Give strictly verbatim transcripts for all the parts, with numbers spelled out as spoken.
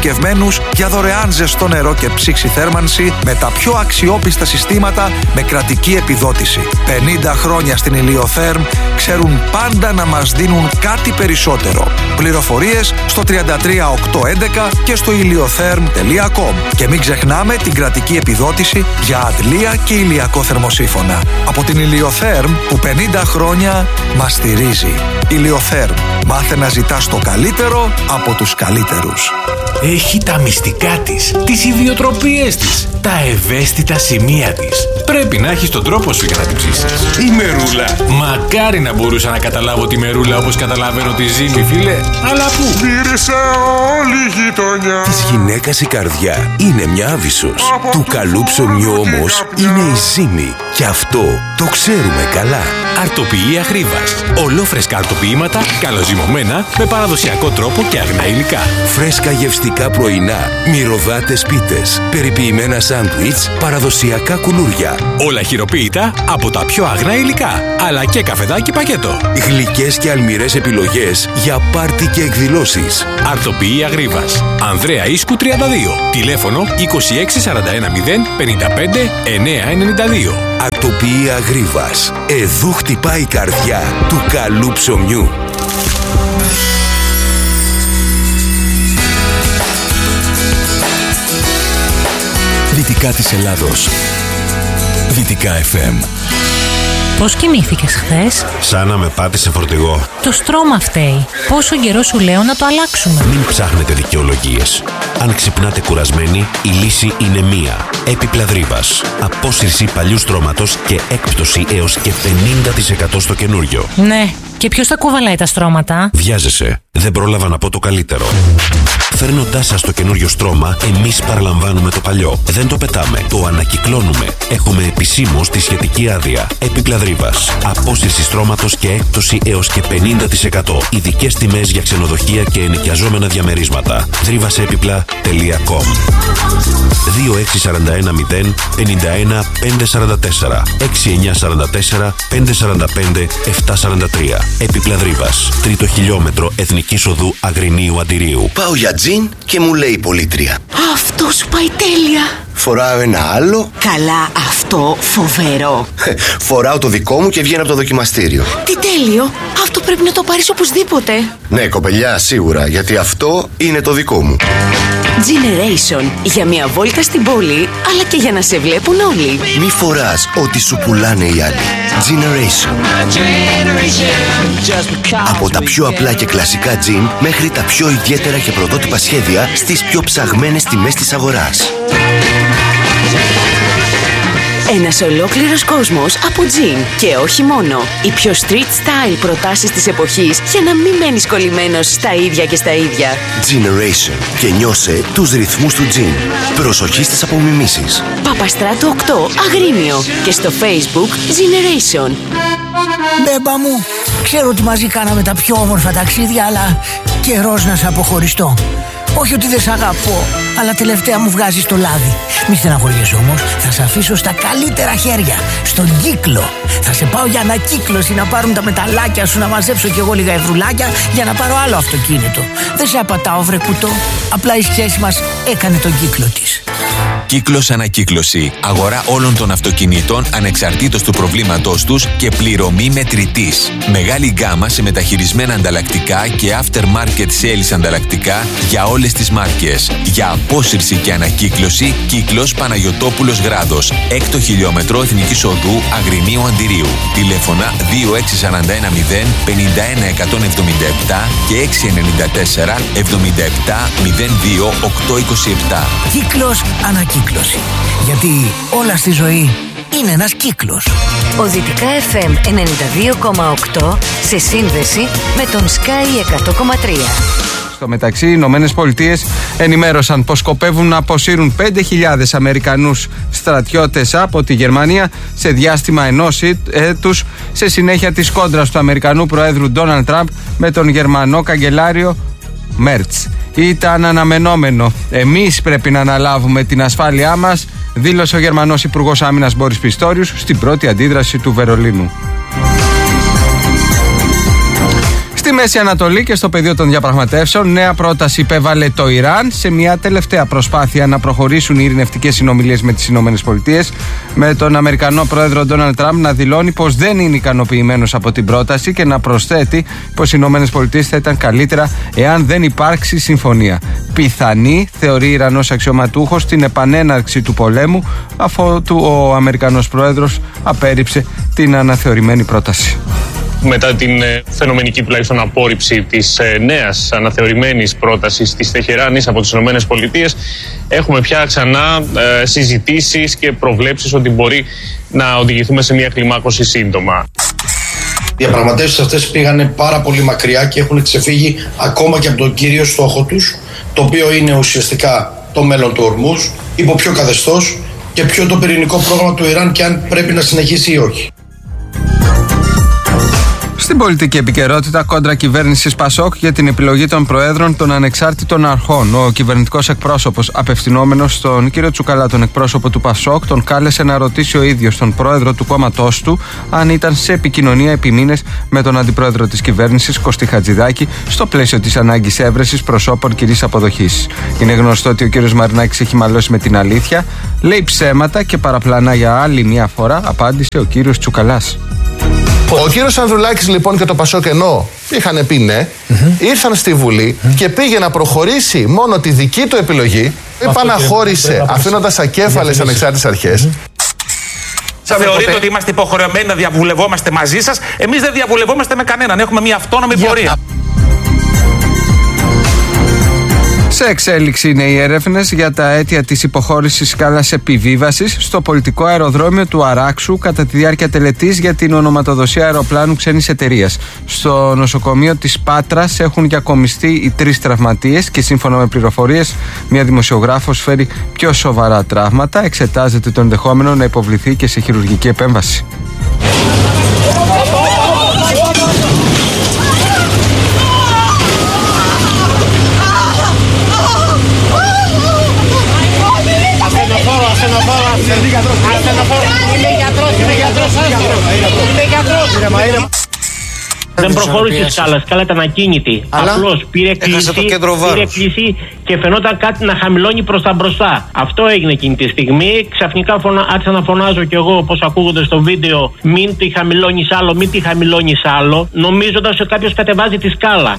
εξειδικευμένους για δωρεάν ζεστό νερό και ψήξη θέρμανση με τα πιο αξιόπιστα συστήματα με κρατική επιδότηση. πενήντα χρόνια στην Ηλιοθέρμ ξέρουν πάντα να μας δίνουν κάτι περισσότερο. Πληροφορίες στο τριάντα τρία οκτακόσια έντεκα και στο ηλιοθέρμ τελεία κομ. Και μην ξεχνάμε την κρατική επιδότηση για αντλία και ηλιακό θερμοσύφωνα. Από την Ηλιοθέρμ που πενήντα χρόνια μας στηρίζει. Ηλιοθέρμ. Μάθε να ζητάς το καλύτερο από τους καλύτερους. Έχει τα μυστικά της, τις ιδιοτροπίες της, τα ευαίσθητα σημεία της. Πρέπει να έχεις τον τρόπο σου για να την ψήσεις. Η μερούλα. Μακάρι να μπορούσα να καταλάβω τη μερούλα όπως καταλαβαίνω τη ζύμη, φίλε. Αλλά πού? Γύρισε όλη η γειτονιά. Της γυναίκας η καρδιά είναι μια άβυσσος. Του καλού ψωμιού όμως είναι η ζύμη. Και αυτό το ξέρουμε καλά. Αρτοποιεί Αγρίβας. Ολόφρεσκα αρτοποιήματα, καλοζυμωμένα, με παραδοσιακό τρόπο και αγνά υλικά. Φρέσκα γευστικά πρωινά, μυρωδάτες πίτες, περιποιημένα σάντουιτς, παραδοσιακά κουλούρια. Όλα χειροποίητα από τα πιο αγνά υλικά, αλλά και καφεδάκι πακέτο. Γλυκές και αλμυρές επιλογές για πάρτι και εκδηλώσεις. Αρτοποιεί Αγρίβας. Ανδρέα Ίσκου τριάντα δύο. Τηλέφωνο είκοσι έξι σαράντα ένα μηδέν πενήντα πέντε εννιακόσια ενενήντα δύο. Αρτοποιεί Αγρίβας. Εδού χτυπάει η καρδιά του καλού ψωμιού. Δυτικά της Ελλάδος. Δυτικά εφ εμ. Πώς κοιμήθηκες χθες? Σαν να με πάτησε φορτηγό. Το στρώμα φταίει. Πόσο καιρό σου λέω να το αλλάξουμε? Μην ψάχνετε δικαιολογίες. Αν ξυπνάτε κουρασμένοι, η λύση είναι μία. Έπιπλα Δρύβας. Απόσυρση παλιού στρώματος και έκπτωση έως και πενήντα τοις εκατό στο καινούριο. Ναι. Και ποιος τα κουβαλάει τα στρώματα? Βιάζεσαι. Δεν πρόλαβα να πω το καλύτερο. Φέρνοντάς σας το καινούριο στρώμα, εμείς παραλαμβάνουμε το παλιό. Δεν το πετάμε. Το ανακυκλώνουμε. Έχουμε επισήμως τη σχετική άδεια. Έπιπλα Δρύβας. Απόσυρση στρώματος και έκπτωση έως και πενήντα τοις εκατό. Ειδικές τιμές για ξενοδοχεία και ενοικιαζόμενα διαμερίσματα. δρύβασέπιπλα τελεία κομ. δύο έξι σαράντα ένα μηδέν πενήντα ένα πεντακόσια σαράντα τέσσερα έξι εννιά σαράντα τέσσερα πεντακόσια σαράντα πέντε επτακόσια σαράντα τρία. Έπιπλα Δρύβας. Τρίτο χιλιόμετρο Εθνικής Οδού Αγρινίου Αντιρίου. Πάω για τζιν και μου λέει η πολίτρια: αυτό σου πάει τέλεια. Φοράω ένα άλλο. Καλά, αυτό φοβερό. Φοράω το δικό μου και βγαίνω από το δοκιμαστήριο. Τι τέλειο. Αυτό πρέπει να το πάρεις οπωσδήποτε. Ναι, κοπελιά, σίγουρα, γιατί αυτό είναι το δικό μου. Generation. Για μια βόλτα στην πόλη, αλλά και για να σε βλέπουν όλοι. Μη φοράς ό,τι σου πουλάνε οι άλλοι. Generation. Από τα πιο απλά και κλασικά τζιν μέχρι τα πιο ιδιαίτερα και πρωτότυπα σχέδια στις πιο ψαγμένες τιμές της αγοράς. Ένας ολόκληρος κόσμος από τζιν. Και όχι μόνο. Οι πιο street style προτάσεις της εποχής για να μην μένεις κολλημένος στα ίδια και στα ίδια. Generation. Και νιώσε τους ρυθμούς του τζιν. Προσοχή στις απομιμήσεις. Παπαστράτου οκτώ, Αγρίνιο. Και στο Facebook Generation. Μπέμπα μου, ξέρω ότι μαζί κάναμε τα πιο όμορφα ταξίδια, αλλά καιρός να σε αποχωριστώ. Όχι ότι δεν σ' αγαπώ, αλλά τελευταία μου βγάζεις το λάδι. Μη στεναχωριέσαι όμως, θα σε αφήσω στα καλύτερα χέρια, στον κύκλο. Θα σε πάω για ανακύκλωση να πάρουν τα μεταλλάκια σου, να μαζέψω κι εγώ λίγα ευρουλάκια για να πάρω άλλο αυτοκίνητο. Δεν σε απατάω, βρε κουτό, απλά η σχέση μας έκανε τον κύκλο της. Κύκλος Ανακύκλωση. Αγορά όλων των αυτοκινήτων ανεξαρτήτως του προβλήματός τους και πληρωμή μετρητής. Μεγάλη γκάμα σε μεταχειρισμένα ανταλλακτικά και aftermarket sales ανταλλακτικά για όλες τις μάρκες. Για απόσυρση και ανακύκλωση, Κύκλος Παναγιωτόπουλος Γράδος. Έκτο χιλιόμετρο Εθνικής Οδού Αγρινίου Αντιρίου. Τηλέφωνα δύο έξι σαράντα ένα μηδέν πενήντα ένα εκατόν εβδομήντα επτά και έξι εννιά τέσσερα εβδομήντα επτά μηδέν δύο οκτακόσια είκοσι επτά. Κύκλος Ανακύκλωση. Γιατί όλα στη ζωή είναι ένας κύκλος. Ο Δυτικά εφ εμ ενενήντα δύο κόμμα οκτώ σε σύνδεση με τον Sky εκατό κόμμα τρία. Στο μεταξύ, οι Ηνωμένες Πολιτείες ενημέρωσαν πως σκοπεύουν να αποσύρουν πέντε χιλιάδες Αμερικανούς στρατιώτες από τη Γερμανία σε διάστημα ενός έτους, σε συνέχεια της κόντρας του Αμερικανού Προέδρου Ντόναλντ Τραμπ με τον Γερμανό Καγκελάριο Μέρτς. Ήταν αναμενόμενο. Εμείς πρέπει να αναλάβουμε την ασφάλειά μας, δήλωσε ο Γερμανός Υπουργός Άμυνας Μπόρις Πιστόριους στην πρώτη αντίδραση του Βερολίνου. Στη Μέση Ανατολή και στο πεδίο των διαπραγματεύσεων, νέα πρόταση υπέβαλε το Ιράν σε μια τελευταία προσπάθεια να προχωρήσουν οι ειρηνευτικές συνομιλίες με τις ΗΠΑ, με τον Αμερικανό πρόεδρο Ντόναλντ Τραμπ να δηλώνει πως δεν είναι ικανοποιημένος από την πρόταση και να προσθέτει πως οι ΗΠΑ θα ήταν καλύτερα εάν δεν υπάρξει συμφωνία. Πιθανή, θεωρεί ο Ιρανός αξιωματούχος, την επανέναρξη του πολέμου, αφού ο Αμερικανός πρόεδρος απέρριψε την αναθεωρημένη πρόταση. Μετά την ε, φαινομενική τουλάχιστον απόρριψη της ε, νέας αναθεωρημένης πρότασης της Τεχεράνης από τις ΗΠΑ, έχουμε πια ξανά ε, συζητήσεις και προβλέψεις ότι μπορεί να οδηγηθούμε σε μια κλιμάκωση σύντομα. Οι διαπραγματεύσεις αυτές πήγανε πάρα πολύ μακριά και έχουν ξεφύγει ακόμα και από τον κύριο στόχο τους, το οποίο είναι ουσιαστικά το μέλλον του Ορμούζ, υπό ποιο καθεστώς και ποιο το πυρηνικό πρόγραμμα του Ιράν και αν πρέπει να συνεχίσει ή όχι. Στην πολιτική επικαιρότητα, κόντρα κυβέρνησης Πασόκ για την επιλογή των προέδρων των ανεξάρτητων αρχών. Ο κυβερνητικός εκπρόσωπος, απευθυνόμενος στον κύριο Τσουκαλά, τον εκπρόσωπο του Πασόκ, τον κάλεσε να ρωτήσει ο ίδιος τον πρόεδρο του κόμματός του αν ήταν σε επικοινωνία επί μήνες με τον αντιπρόεδρο της κυβέρνησης, Κωστή Χατζηδάκη, στο πλαίσιο της ανάγκης έβρεσης προσώπων κοινής αποδοχής. Είναι γνωστό ότι ο κύριος Μαρινάκης έχει μαλώσει με την αλήθεια, λέει ψέματα και παραπλανά για άλλη μια φορά, απάντησε ο κύριος Τσουκαλάς. Ο κύριος Ανδρουλάκης λοιπόν και το Πασόκ, ενώ είχαν πει ναι, mm-hmm. ήρθαν στη Βουλή mm-hmm. και πήγε να προχωρήσει μόνο τη δική του επιλογή, επαναχώρησε αφήνοντας ακέφαλες ανεξάρτητες αρχές. Θα θεωρείτε ότι είμαστε υποχρεωμένοι να διαβουλευόμαστε μαζί σας? Εμείς δεν διαβουλευόμαστε με κανέναν, έχουμε μια αυτόνομη πορεία. Σε εξέλιξη είναι οι έρευνες για τα αίτια της υποχώρησης σκάλας επιβίβασης στο πολιτικό αεροδρόμιο του Αράξου κατά τη διάρκεια τελετής για την ονοματοδοσία αεροπλάνου ξένης εταιρείας. Στο νοσοκομείο της Πάτρας έχουν διακομιστεί οι τρεις τραυματίες και σύμφωνα με πληροφορίες, μια δημοσιογράφος φέρει πιο σοβαρά τραύματα. Εξετάζεται το ενδεχόμενο να υποβληθεί και σε χειρουργική επέμβαση. Δεν προχώρησε η σκάλα, η σκάλα ήταν ακίνητη. Απλώς πήρε κλίση, πήρε κλίση και φαινόταν κάτι να χαμηλώνει προς τα μπροστά. Αυτό έγινε εκείνη τη στιγμή. Ξαφνικά φωνα... άρχισα να φωνάζω κι εγώ, όπως ακούγονται στο βίντεο, μην τη χαμηλώνεις άλλο, μην τη χαμηλώνεις άλλο, νομίζοντας ότι κάποιος κατεβάζει τη σκάλα.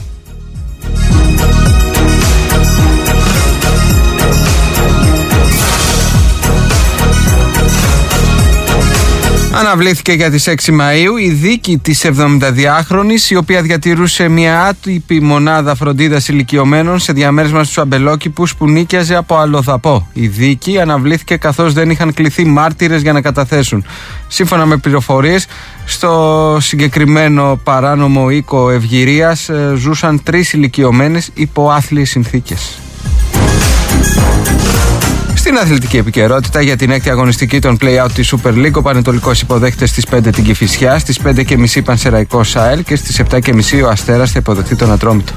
Αναβλήθηκε για τις έξι Μαΐου η δίκη της εβδομηνταδυάχρονης, η οποία διατηρούσε μια άτυπη μονάδα φροντίδας ηλικιωμένων σε διαμέρισμα στους Αμπελόκηπους που νίκιαζε από αλλοδαπό. Η δίκη αναβλήθηκε καθώς δεν είχαν κληθεί μάρτυρες για να καταθέσουν. Σύμφωνα με πληροφορίες, στο συγκεκριμένο παράνομο οίκο Ευγυρίας ζούσαν τρεις ηλικιωμένες υπό άθλιες συνθήκες. Στην αθλητική επικαιρότητα, για την έκτη αγωνιστική των play-out της Super League, ο Πανετολικός υποδέχεται στις πέντε την Κηφισιά, στις πέντε και μισή Πανσεραϊκός ΑΕΛ και στις επτά και μισή ο Αστέρας θα υποδεχτεί τον Ατρόμητο.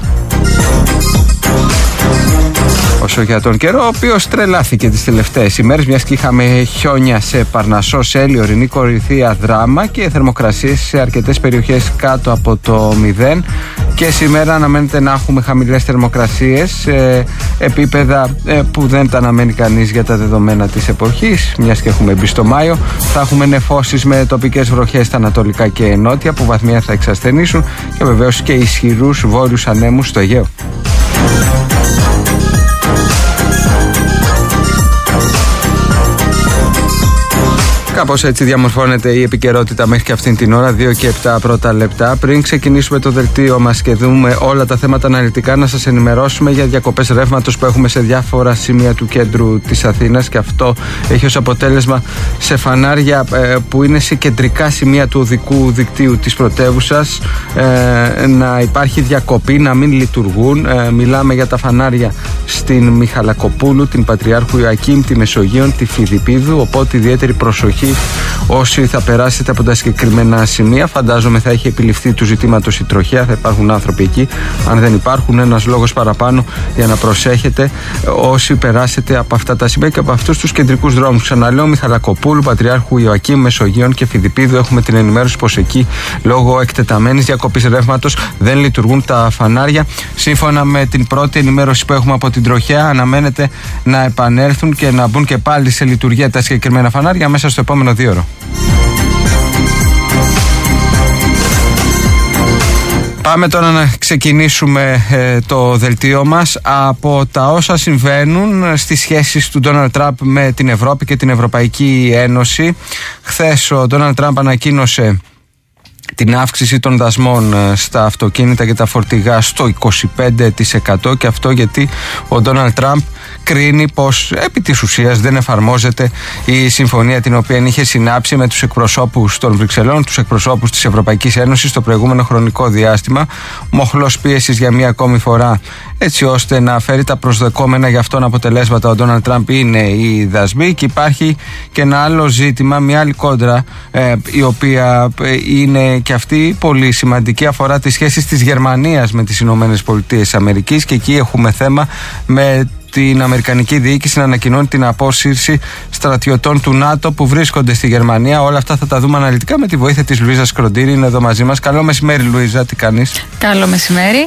Όσο για τον καιρό, ο οποίος τρελάθηκε τις τελευταίες ημέρες, μιας και είχαμε χιόνια σε Παρνασσό, Σέλη, Ορεινή Κορινθία, Δράμα και θερμοκρασίες σε αρκετές περιοχές κάτω από το μηδέν. Και σήμερα αναμένεται να έχουμε χαμηλές θερμοκρασίες σε επίπεδα ε, που δεν τα αναμένει κανείς για τα δεδομένα της εποχής, μιας και έχουμε μπει στο Μάιο. Θα έχουμε νεφώσεις με τοπικές βροχές στα ανατολικά και νότια που βαθμία θα εξασθενήσουν και βεβαίως και ισχυρούς βόρειους ανέμους στο Αιγαίο. Κάπως έτσι διαμορφώνεται η επικαιρότητα μέχρι και αυτήν την ώρα, δύο και επτά πρώτα λεπτά. Πριν ξεκινήσουμε το δελτίο μας και δούμε όλα τα θέματα αναλυτικά, να σας ενημερώσουμε για διακοπές ρεύματος που έχουμε σε διάφορα σημεία του κέντρου της Αθήνας, και αυτό έχει ως αποτέλεσμα σε φανάρια ε, που είναι σε κεντρικά σημεία του οδικού δικτύου της πρωτεύουσας ε, να υπάρχει διακοπή, να μην λειτουργούν. Ε, μιλάμε για τα φανάρια στην Μιχαλακοπούλου, την Πατριάρχου Ιωακήμ, τη Μεσογείων, τη Φιδιππίδου, οπότε ιδιαίτερη προσοχή προσοχή όσοι θα περάσετε από τα συγκεκριμένα σημεία. Φαντάζομαι θα έχει επιληφθεί του ζητήματος η τροχέα, θα υπάρχουν άνθρωποι εκεί. Αν δεν υπάρχουν, ένας λόγος παραπάνω για να προσέχετε όσοι περάσετε από αυτά τα σημεία και από αυτούς τους κεντρικούς δρόμους. Ξαναλέω, Μιχαλακοπούλου, Πατριάρχου Ιωακήμ, Μεσογείων και Φιδιππίδου, έχουμε την ενημέρωση πως εκεί λόγω εκτεταμένης διακοπής ρεύματος δεν λειτουργούν τα φανάρια. Σύμφωνα με την πρώτη ενημέρωση που έχουμε από την τροχέα, αναμένεται να επανέλθουν και να μπουν και πάλι σε λειτουργία τα συγκεκριμένα φανάρια μέσα στο επόμενο δύο ώρο. Πάμε τώρα να ξεκινήσουμε ε, το δελτίο μας από τα όσα συμβαίνουν στις σχέσεις του Ντόναλντ Τραμπ με την Ευρώπη και την Ευρωπαϊκή Ένωση. Χθες ο Ντόναλντ Τραμπ ανακοίνωσε την αύξηση των δασμών στα αυτοκίνητα και τα φορτηγά στο είκοσι πέντε τοις εκατό, και αυτό γιατί ο Ντόναλντ Τραμπ κρίνει πως επί της ουσίας δεν εφαρμόζεται η συμφωνία την οποία είχε συνάψει με τους εκπροσώπους των Βρυξελών, τους εκπροσώπους της Ευρωπαϊκής Ένωσης στο προηγούμενο χρονικό διάστημα. Μοχλός πίεσης για μία ακόμη φορά έτσι ώστε να φέρει τα προσδεκόμενα για αυτόν αποτελέσματα ο Ντόναλντ Τραμπ είναι οι δασμοί, και υπάρχει και ένα άλλο ζήτημα, μια άλλη κόντρα ε, η οποία είναι και αυτή πολύ σημαντική, αφορά τις σχέσεις της Γερμανίας με τις Ηνωμένες Πολιτείες Αμερικής, και εκεί έχουμε θέμα με την Αμερικανική διοίκηση να ανακοινώνει την απόσυρση στρατιωτών του ΝΑΤΟ που βρίσκονται στη Γερμανία. Όλα αυτά θα τα δούμε αναλυτικά με τη βοήθεια της Λουίζας Κροντήρη, είναι εδώ μαζί μας. Καλό μεσημέρι, Λουίζα, τι κάνεις? Καλό μεσημέρι.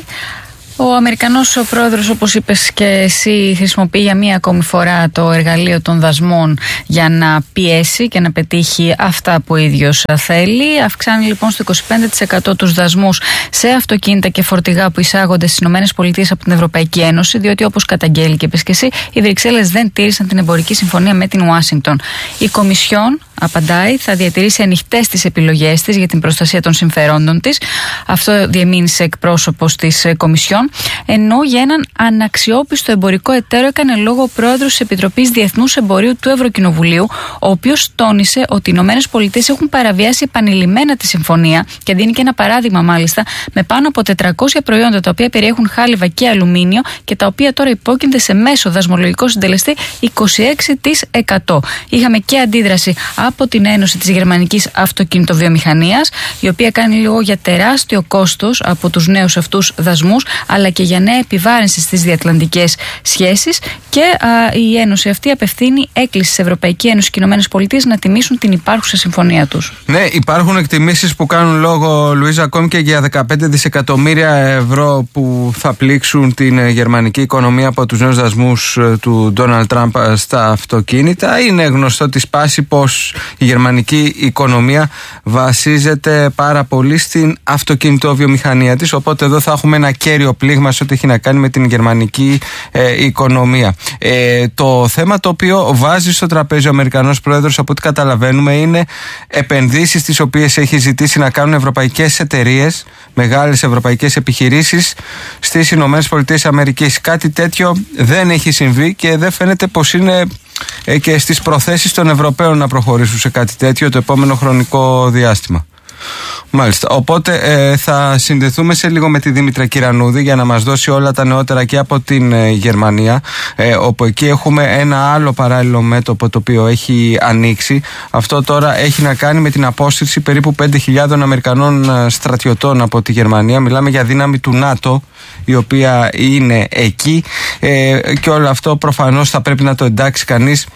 Ο Αμερικανός ο πρόεδρος, όπως είπες και εσύ, χρησιμοποιεί για μία ακόμη φορά το εργαλείο των δασμών για να πιέσει και να πετύχει αυτά που ο ίδιος θέλει. Αυξάνει λοιπόν στο είκοσι πέντε τοις εκατό τους δασμούς σε αυτοκίνητα και φορτηγά που εισάγονται στις ΗΠΑ από την Ευρωπαϊκή Ένωση, διότι όπως καταγγέλει και είπες και εσύ, οι Βρυξέλλες δεν τήρησαν την εμπορική συμφωνία με την Ουάσιγκτον. Η Κομισιόν, απαντάει, θα διατηρήσει ανοιχτές τις επιλογές της για την προστασία των συμφερόντων της. Αυτό διεμήνυσε εκπρόσωπος της Κομισιόν. Ενώ για έναν αναξιόπιστο εμπορικό εταίρο έκανε λόγο ο πρόεδρος της Επιτροπής Διεθνούς Εμπορίου του Ευρωκοινοβουλίου, ο οποίος τόνισε ότι οι ΗΠΑ έχουν παραβιάσει επανειλημμένα τη συμφωνία, και δίνει και ένα παράδειγμα μάλιστα με πάνω από τετρακόσια προϊόντα τα οποία περιέχουν χάλιβα και αλουμίνιο και τα οποία τώρα υπόκεινται σε μέσο δασμολογικό συντελεστή είκοσι έξι τοις εκατό. Είχαμε και αντίδραση από την Ένωση της Γερμανικής Αυτοκινητοβιομηχανίας, η οποία κάνει λόγο για τεράστιο κόστος από τους νέους αυτούς δασμούς, αλλά και για νέα επιβάρυνση στις διατλαντικές σχέσεις, και α, η Ένωση αυτή απευθύνει έκκληση στην Ευρωπαϊκή Ένωση και Ηνωμένες Πολιτείες να τιμήσουν την υπάρχουσα συμφωνία τους. Ναι, υπάρχουν εκτιμήσεις που κάνουν λόγο, Λουίζα, ακόμη και για δεκαπέντε δισεκατομμύρια ευρώ που θα πλήξουν την γερμανική οικονομία από τους νέους δασμούς του Ντόναλντ Τραμπ στα αυτοκίνητα. Είναι γνωστό τη σπάση πως η γερμανική οικονομία βασίζεται πάρα πολύ στην αυτοκινητοβιομηχανία της, οπότε εδώ θα έχουμε ένα κέριο πλήγμα σε ό,τι έχει να κάνει με την γερμανική ε, οικονομία. Ε, το θέμα το οποίο βάζει στο τραπέζι ο Αμερικανός πρόεδρος, από ό,τι καταλαβαίνουμε, είναι επενδύσεις τις οποίες έχει ζητήσει να κάνουν ευρωπαϊκές εταιρείες, μεγάλες ευρωπαϊκές επιχειρήσεις στις Ηνωμένες Πολιτείες Αμερικής. Κάτι τέτοιο δεν έχει συμβεί και δεν φαίνεται πως είναι ε, και στις προθέσεις των Ευρωπαίων να προχωρήσουν σε κάτι τέτοιο το επόμενο χρονικό διάστημα. Μάλιστα. Οπότε ε, θα συνδεθούμε σε λίγο με τη Δήμητρα Κυρανούδη για να μας δώσει όλα τα νεότερα και από την ε, Γερμανία, ε, όπου εκεί έχουμε ένα άλλο παράλληλο μέτωπο το οποίο έχει ανοίξει. Αυτό τώρα έχει να κάνει με την απόσυρση περίπου πέντε χιλιάδες Αμερικανών στρατιωτών από τη Γερμανία. Μιλάμε για δύναμη του ΝΑΤΟ η οποία είναι εκεί, ε, και όλο αυτό προφανώς θα πρέπει να το εντάξει κανείς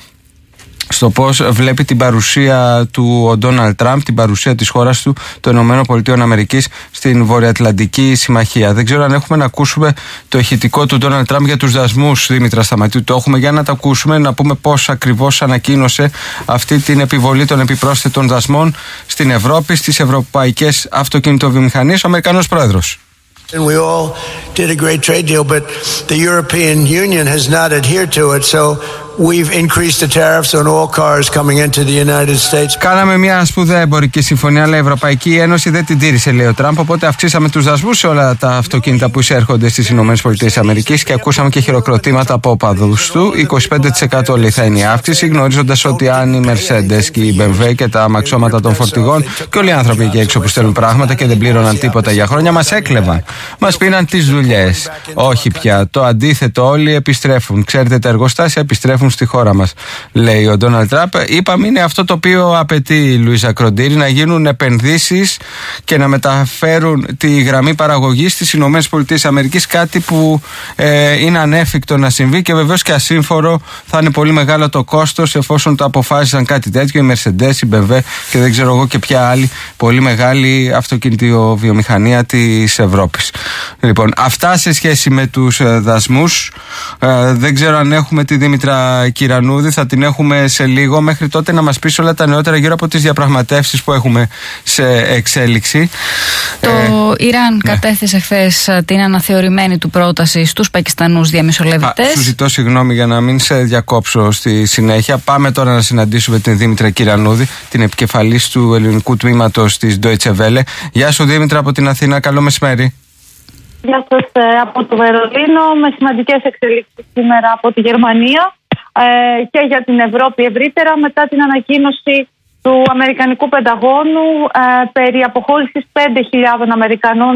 στο πώς βλέπει την παρουσία του ο Ντόναλντ Τραμπ, την παρουσία της χώρας του, των Ηνωμένων Πολιτείων Αμερικής, στην Βορειοατλαντική Συμμαχία. Δεν ξέρω αν έχουμε να ακούσουμε το ηχητικό του Ντόναλντ Τραμπ για τους δασμούς, Δήμητρα Σταματίου. Το έχουμε, για να τα ακούσουμε, να πούμε πώς ακριβώς ανακοίνωσε αυτή την επιβολή των επιπρόσθετων δασμών στην Ευρώπη, στις ευρωπαϊκές αυτοκινητοβιομηχανίες, ο Αμερικανός πρόεδρος. And we all did a great trade deal, but the European Union has not adhered to it, so we've increased the tariffs on all cars coming into the United States. Κάναμε μια σπουδαία εμπορική συμφωνία, αλλά η Ευρωπαϊκή Ένωση δεν την τήρησε, λέει ο Τραμπ. Οπότε αυξήσαμε τους δασμούς σε όλα τα αυτοκίνητα που εισέρχονται στις Ηνωμένες Πολιτείες Αμερικής και ακούσαμε και χειροκροτήματα από οπαδούς του. είκοσι πέντε τοις εκατό λέει θα είναι η αύξηση, γνωρίζοντας ότι αν η Mercedes και η μπι εμ ντάμπλιου και τα αμαξώματα των φορτηγών και όλοι οι άνθρωποι εκεί έξω που στέλνουν πράγματα και δεν πλήρωναν τίποτα για χρόνια, μας έκλεβαν. Μας πήραν τις δουλειές. Όχι πια. Το αντίθετο, όλοι επιστρέφουν. Ξέρετε, τα εργοστάσια επιστρέφουν επιστρέφουν στη χώρα μας, λέει ο Ντόναλντ Τραμπ. Είπαμε, είναι αυτό το οποίο απαιτεί η Λουίζα Κροντήρη, να γίνουν επενδύσεις και να μεταφέρουν τη γραμμή παραγωγής στις Ηνωμένες Πολιτείες Αμερικής, κάτι που ε, είναι ανέφικτο να συμβεί και βεβαίως και ασύμφορο θα είναι πολύ μεγάλο το κόστος εφόσον το αποφάσισαν κάτι τέτοιο η Mercedes, η μπι εμ ντάμπλιου και δεν ξέρω εγώ και ποια άλλη πολύ μεγάλη αυτοκινητοβιομηχανία της Ευρώπης. Λοιπόν, αυτά σε σχέση με τους ε, δασμούς. Ε, δεν ξέρω αν έχουμε τη Δήμητρα Κυρανούδη, θα την έχουμε σε λίγο. Μέχρι τότε να μας πεις όλα τα νεότερα γύρω από τις διαπραγματεύσεις που έχουμε σε εξέλιξη. Το ε, Ιράν ναι. κατέθεσε χθες την αναθεωρημένη του πρόταση στους Πακιστανούς διαμεσολαβητές. Α, σου ζητώ συγγνώμη για να μην σε διακόψω στη συνέχεια. Πάμε τώρα να συναντήσουμε την Δήμητρα Κυρανούδη, την επικεφαλής του ελληνικού τμήματος της Deutsche Welle. Γεια σου Δήμητρα από την Αθήνα, καλό μεσημέρι. Γεια σας από το Βερολίνο, με σημαντικές εξελίξεις σήμερα από τη Γερμανία ε, και για την Ευρώπη ευρύτερα μετά την ανακοίνωση του Αμερικανικού Πενταγώνου ε, περί αποχώρησης πέντε χιλιάδες Αμερικανών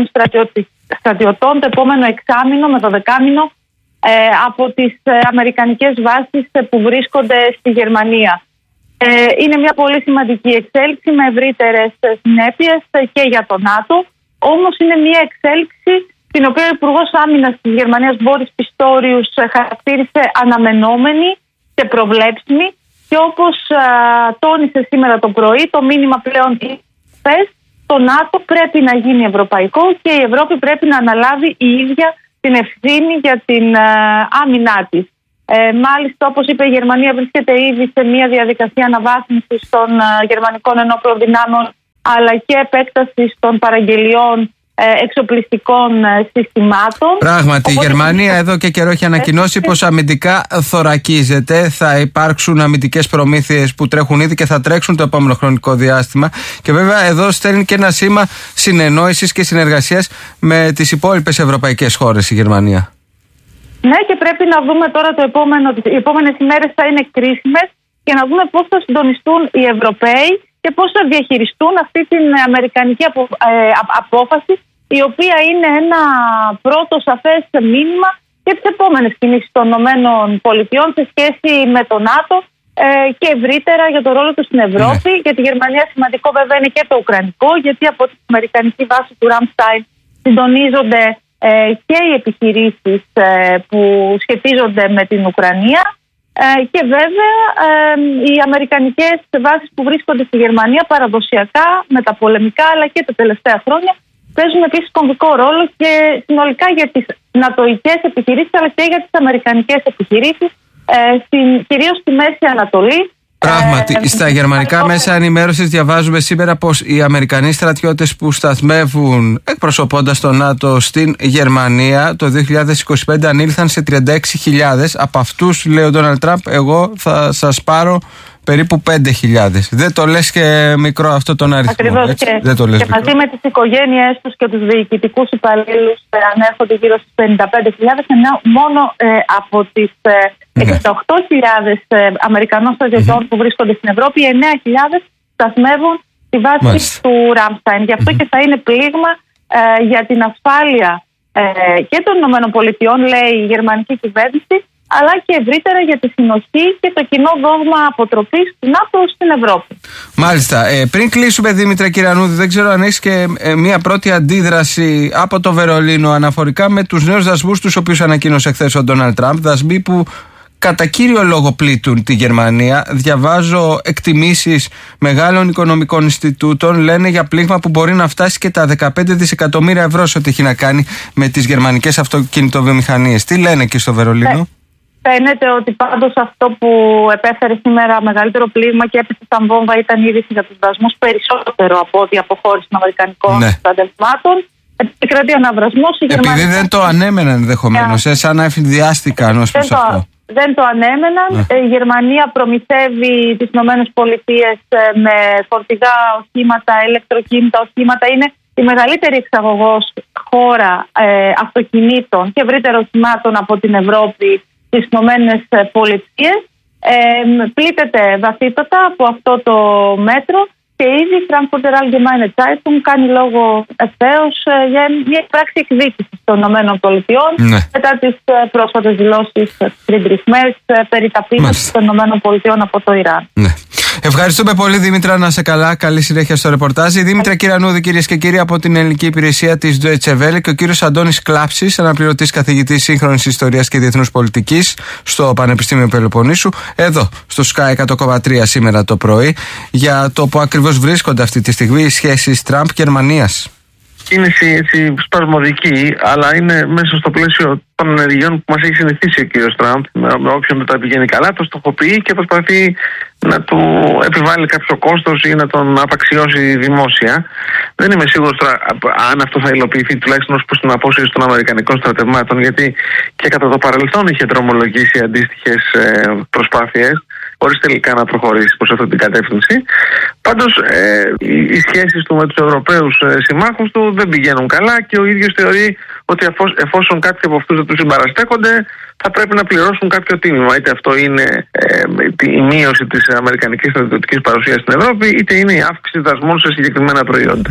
στρατιωτών το επόμενο εξάμηνο με το δεκάμηνο ε, από τις ε, αμερικανικές βάσεις ε, που βρίσκονται στη Γερμανία. Ε, είναι μια πολύ σημαντική εξέλιξη με ευρύτερες συνέπειες ε, και για το ΝΑΤΟ, όμως είναι μια εξέλιξη την οποία ο Υπουργός Άμυνας της Γερμανίας Μπόρις Πιστόριους χαρακτήρισε αναμενόμενη και προβλέψιμη και όπως α, τόνισε σήμερα το πρωί, το μήνυμα πλέον είναι το ΝΑΤΟ πρέπει να γίνει ευρωπαϊκό και η Ευρώπη πρέπει να αναλάβει η ίδια την ευθύνη για την α, άμυνά της. Ε, μάλιστα, όπως είπε, η Γερμανία βρίσκεται ήδη σε μια διαδικασία αναβάθμισης των α, γερμανικών ενόπλων δυνάμεων αλλά και επέκτασης των παραγγελιών εξοπλιστικών συστημάτων. Πράγματι, οπότε... η Γερμανία εδώ και καιρό έχει ανακοινώσει πως αμυντικά θωρακίζεται. Θα υπάρξουν αμυντικές προμήθειες που τρέχουν ήδη και θα τρέξουν το επόμενο χρονικό διάστημα. Και βέβαια εδώ στέλνει και ένα σήμα συνεννόησης και συνεργασίας με τις υπόλοιπες ευρωπαϊκές χώρες η Γερμανία. Ναι, και πρέπει να δούμε τώρα το επόμενο. Οι επόμενες ημέρες θα είναι κρίσιμες για να δούμε πώς θα συντονιστούν οι Ευρωπαίοι και πώς θα διαχειριστούν αυτή την αμερικανική απο, ε, απόφαση, η οποία είναι ένα πρώτο σαφές μήνυμα για τις επόμενες κινήσεις των ΗΠΑ σε σχέση με το ΝΑΤΟ ε, και ευρύτερα για το ρόλο του στην Ευρώπη. Ναι. Για τη Γερμανία σημαντικό βέβαια είναι και το ουκρανικό, γιατί από την αμερικανική βάση του Ραμστάιν συντονίζονται ε, και οι επιχειρήσεις ε, που σχετίζονται με την Ουκρανία. Ε, και βέβαια ε, οι αμερικανικές βάσεις που βρίσκονται στη Γερμανία παραδοσιακά, μεταπολεμικά αλλά και τα τελευταία χρόνια παίζουν επίσης κομβικό ρόλο και συνολικά για τις νατοικές επιχειρήσεις αλλά και για τις αμερικανικές επιχειρήσεις ε, στην, κυρίως στη Μέση Ανατολή. Πράγματι, ε, στα γερμανικά ε, μέσα ενημέρωσης διαβάζουμε σήμερα πως οι Αμερικανοί στρατιώτες που σταθμεύουν εκπροσωπώντας το ΝΑΤΟ στην Γερμανία το δύο χιλιάδες είκοσι πέντε ανήλθαν σε τριάντα έξι χιλιάδες. Από αυτούς, λέει ο Ντόναλντ Τραμπ, εγώ θα σας πάρω περίπου πέντε χιλιάδες. Δεν το λες και μικρό αυτό τον αριθμό. Ακριβώς, έτσι? Και, Δεν το λες και μικρό. μαζί με τις οικογένειες τους και τους διοικητικούς υπαλλήλους ε, ανέρχονται γύρω στις πενήντα πέντε χιλιάδες, ενώ μόνο ε, από τις ε, εξήντα οκτώ χιλιάδες ε, Αμερικανών στρατιωτών mm-hmm. που βρίσκονται στην Ευρώπη, εννέα χιλιάδες σταθμεύουν τη βάση Μάλιστα. του Ραμστάιν. Γι' αυτό mm-hmm. και θα είναι πλήγμα ε, για την ασφάλεια ε, και των ΗΠΑ, λέει η γερμανική κυβέρνηση, αλλά και ευρύτερα για τη συνοχή και το κοινό δόγμα αποτροπής του ΝΑΤΟ στην Ευρώπη. Μάλιστα. Ε, πριν κλείσουμε, Δήμητρα Κυρανούδη, δεν ξέρω αν έχεις και ε, μία πρώτη αντίδραση από το Βερολίνο αναφορικά με τους νέους δασμούς τους οποίους ανακοίνωσε χθες ο Ντόναλντ Τραμπ. Δασμοί που κατά κύριο λόγο πλήττουν τη Γερμανία. Διαβάζω εκτιμήσεις μεγάλων οικονομικών Ινστιτούτων, λένε για πλήγμα που μπορεί να φτάσει και τα δεκαπέντε δισεκατομμύρια ευρώ σε ό,τι έχει να κάνει με τις γερμανικές αυτοκινητοβιομηχανίες. Τι λένε εκεί στο Βερολίνο? Ναι. Φαίνεται ότι πάντως αυτό που επέφερε σήμερα μεγαλύτερο πλήγμα και έπεσε σαν βόμβα ήταν η είδηση για τους δασμούς περισσότερο από ό,τι αποχώρηση των αμερικανικών ναι. στρατευμάτων. Επικρατεί αναβρασμός. Επειδή δεν το ανέμεναν ενδεχομένως, yeah. ε, σαν να εφηδιάστηκαν ως προς αυτό. Δεν το ανέμεναν. Yeah. Η Γερμανία προμηθεύει τις ΗΠΑ με φορτηγά οχήματα, ηλεκτροκίνητα οχήματα. Είναι η μεγαλύτερη εξαγωγός χώρα ε, αυτοκινήτων και ευρύτερα οχημάτων από την Ευρώπη στις Ηνωμένες Πολιτείες. Ε, πλήττεται βαθύτατα από αυτό το μέτρο και και ήδη η Frankfurter Allgemeine Zeitung κάνει λόγο ευθέως για μια πράξη εκδίκησης των ΗΠΑ ναι. μετά τις πρόσφατες δηλώσεις Friedrich Merz περί ταπείνωσης των ΗΠΑ από το Ιράν. Ναι. Ευχαριστούμε πολύ, Δήμητρα, να σε καλά. Καλή συνέχεια στο ρεπορτάζ. Η Δήμητρα Κυρανούδη, κυρίες και κύριοι, από την ελληνική υπηρεσία της Deutsche Welle, και ο κύριος Αντώνης Κλάψης, αναπληρωτής καθηγητής σύγχρονης ιστορίας και διεθνούς πολιτικής στο Πανεπιστήμιο Πελοποννήσου, εδώ στο Sky εκατό κόμμα τρία σήμερα το πρωί, για το που ακριβώς βρίσκονται αυτή τη στιγμή οι σχέσεις Τραμπ-Γερμανίας. Κίνηση έτσι σπασμωδική, αλλά είναι μέσα στο πλαίσιο των ενεργειών που μας έχει συνηθίσει ο κύριος Τραμπ. Με όποιον δεν τα πηγαίνει καλά, το στοχοποιεί και προσπαθεί να του επιβάλλει κάποιο κόστος ή να τον απαξιώσει δημόσια. Δεν είμαι σίγουρος τώρα αν αυτό θα υλοποιηθεί, τουλάχιστον ως προς την απόσυρση των Αμερικανικών στρατευμάτων, γιατί και κατά το παρελθόν είχε δρομολογήσει αντίστοιχες προσπάθειες, χωρίς τελικά να προχωρήσει προς αυτή την κατεύθυνση. Πάντως, ε, οι, οι σχέσεις του με τους Ευρωπαίους ε, συμμάχους του δεν πηγαίνουν καλά και ο ίδιος θεωρεί ότι εφόσον, εφόσον κάποιοι από αυτούς δεν τους συμπαραστέκονται, θα πρέπει να πληρώσουν κάποιο τίμημα. Είτε αυτό είναι ε, η μείωση της αμερικανικής στρατιωτικής παρουσίας στην Ευρώπη, είτε είναι η αύξηση δασμών σε συγκεκριμένα προϊόντα.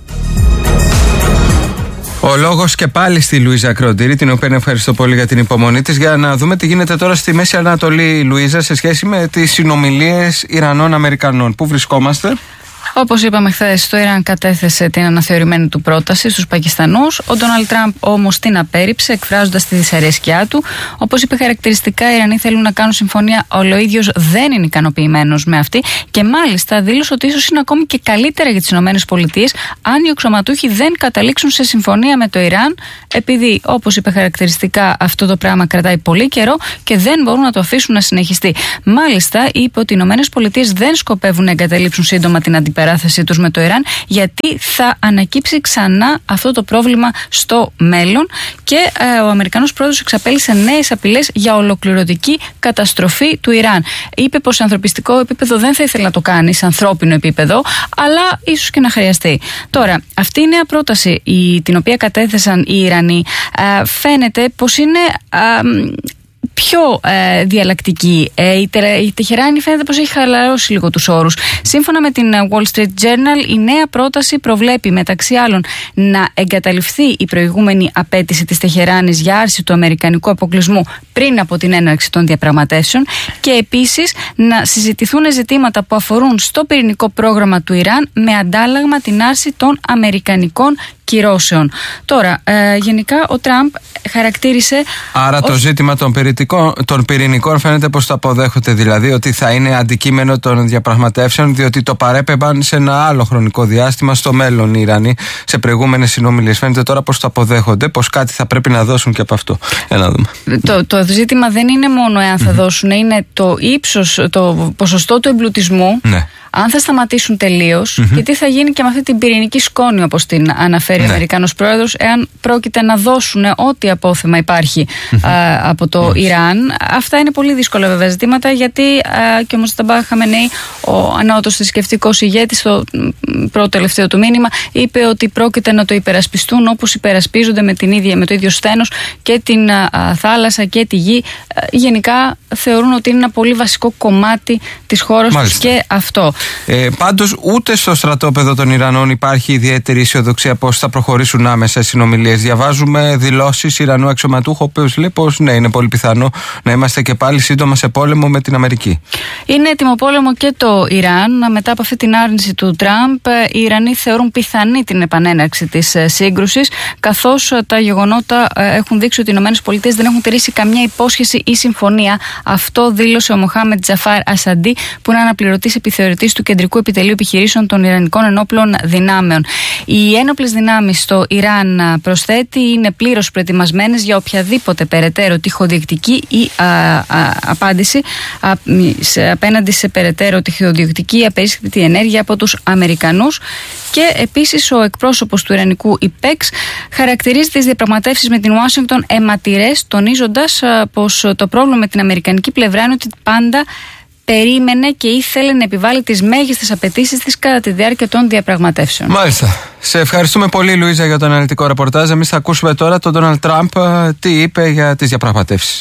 Ο λόγος και πάλι στη Λουίζα Κροντήρη, την οποία ευχαριστώ πολύ για την υπομονή της, για να δούμε τι γίνεται τώρα στη Μέση Ανατολή, Λουίζα, σε σχέση με τις συνομιλίες Ιρανών-Αμερικανών. Πού βρισκόμαστε? Όπως είπαμε χθες, το Ιράν κατέθεσε την αναθεωρημένη του πρόταση στους Πακιστανούς. Ο Ντόναλντ Τραμπ όμως την απέρριψε, εκφράζοντας τη δυσαρέσκειά του. Όπως είπε χαρακτηριστικά, οι Ιρανοί θέλουν να κάνουν συμφωνία, αλλά ο ίδιος δεν είναι ικανοποιημένος με αυτή. Και μάλιστα δήλωσε ότι ίσως είναι ακόμη και καλύτερα για τις ΗΠΑ αν οι αξιωματούχοι δεν καταλήξουν σε συμφωνία με το Ιράν, επειδή, όπως είπε χαρακτηριστικά, αυτό το πράγμα κρατάει πολύ καιρό και δεν μπορούν να το αφήσουν να συνεχιστεί. Μάλιστα, είπε ότι οι ΗΠΑ δεν σκοπεύουν να εγκαταλείψουν σύντομα την αντιπαράθεση τους με το Ιράν, γιατί θα ανακύψει ξανά αυτό το πρόβλημα στο μέλλον. Και ε, ο Αμερικανός πρόεδρος εξαπέλυσε νέες απειλές για ολοκληρωτική καταστροφή του Ιράν. Είπε πως σε ανθρωπιστικό επίπεδο δεν θα ήθελε να το κάνει, σε ανθρώπινο επίπεδο, αλλά ίσως και να χρειαστεί. Τώρα, αυτή η νέα πρόταση, η, την οποία κατέθεσαν οι Ιρανοί, ε, φαίνεται πως είναι Ε, πιο ε, διαλλακτική. Ε, η, τε, η Τεχεράνη φαίνεται πως έχει χαλαρώσει λίγο τους όρους. Σύμφωνα με την Wall Street Journal, η νέα πρόταση προβλέπει μεταξύ άλλων να εγκαταλειφθεί η προηγούμενη απέτηση της Τεχεράνης για άρση του αμερικανικού αποκλεισμού πριν από την έναρξη των διαπραγματεύσεων και επίσης να συζητηθούν ζητήματα που αφορούν στο πυρηνικό πρόγραμμα του Ιράν με αντάλλαγμα την άρση των αμερικανικών κυρώσεων. Τώρα, ε, γενικά ο Τραμπ χαρακτήρισε. Άρα ως... το ζήτημα των, των πυρηνικών φαίνεται πως το αποδέχονται, δηλαδή ότι θα είναι αντικείμενο των διαπραγματεύσεων, διότι το παρέπεμπαν σε ένα άλλο χρονικό διάστημα στο μέλλον οι Ιρανοί σε προηγούμενες συνομιλίες. Φαίνεται τώρα πως το αποδέχονται, πως κάτι θα πρέπει να δώσουν και από αυτό. Για να δούμε. Το, το ζήτημα δεν είναι μόνο εάν θα mm-hmm. δώσουν, είναι το ύψος, το ποσοστό του εμπλουτισμού. Ναι. Αν θα σταματήσουν τελείως mm-hmm. και τι θα γίνει και με αυτή την πυρηνική σκόνη, όπως την αναφέρει ναι. ο Αμερικανός πρόεδρος, εάν πρόκειται να δώσουν ό,τι απόθεμα υπάρχει mm-hmm. α, από το mm-hmm. Ιράν. Αυτά είναι πολύ δύσκολα βέβαια ζητήματα, γιατί α, και ο Μοσταμπά Χαμενέι, ο ανώτατος θρησκευτικός ηγέτης, στο πρώτο τελευταίο του μήνυμα, είπε ότι πρόκειται να το υπερασπιστούν όπως υπερασπίζονται με, την ίδια, με το ίδιο στένος και την α, θάλασσα και τη γη. Α, γενικά θεωρούν ότι είναι ένα πολύ βασικό κομμάτι της χώρας τους και αυτό. Ε, πάντως ούτε στο στρατόπεδο των Ιρανών υπάρχει ιδιαίτερη αισιοδοξία πως θα προχωρήσουν άμεσα οι συνομιλίες. Διαβάζουμε δηλώσεις Ιρανού αξιωματούχου, ο οποίος λέει πως ναι, είναι πολύ πιθανό να είμαστε και πάλι σύντομα σε πόλεμο με την Αμερική. Είναι έτοιμο πόλεμο και το Ιράν. Μετά από αυτή την άρνηση του Τραμπ, οι Ιρανοί θεωρούν πιθανή την επανέναρξη της σύγκρουσης, καθώς τα γεγονότα έχουν δείξει ότι οι ΗΠΑ δεν έχουν τηρήσει καμιά υπόσχεση ή συμφωνία. Αυτό δήλωσε ο Μοχάμεντ Τζαφάρ Ασαντί, που είναι αναπληρωτής επιθεωρητής του Κεντρικού Επιτελείου Επιχειρήσεων των Ιρανικών Ενόπλων Δυνάμεων. Οι ένοπλες δυνάμεις στο Ιράν, προσθέτει, είναι πλήρως προετοιμασμένες για οποιαδήποτε περαιτέρω τυχοδιεκτική ή α, α, απάντηση α, σε, απέναντι σε περαιτέρω τυχοδιεκτική απερίσκεπτη ενέργεια από τους Αμερικανούς. Και επίσης ο εκπρόσωπος του Ιρανικού ΙΠΕΞ χαρακτηρίζει τις διαπραγματεύσεις με την Ουάσιγκτον αιματηρές, τονίζοντας α, πως το πρόβλημα με την αμερικανική πλευρά είναι ότι πάντα περίμενε και ήθελε να επιβάλλει τις μέγιστες απαιτήσεις της κατά τη διάρκεια των διαπραγματεύσεων. Μάλιστα. Σε ευχαριστούμε πολύ, Λουίζα, για το αναλυτικό ρεπορτάζ. Εμείς θα ακούσουμε τώρα τον Ντόναλντ Τραμπ τι είπε για τις διαπραγματεύσεις.